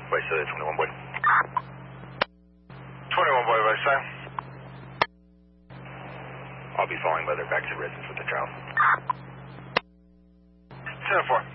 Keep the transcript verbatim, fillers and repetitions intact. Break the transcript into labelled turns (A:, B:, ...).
A: Wait, so twenty-one boy. twenty-one boy, west side. I'll be falling weather back to residence with the child. ten four.